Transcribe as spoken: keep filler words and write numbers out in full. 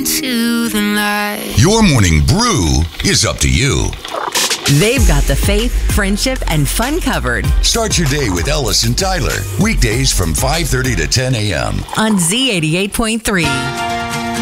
into the night. Your morning brew is up to you. They've got the faith, friendship, and fun covered. Start your day with Ellis and Tyler. Weekdays from five thirty to ten a.m. on Z eighty-eight point three.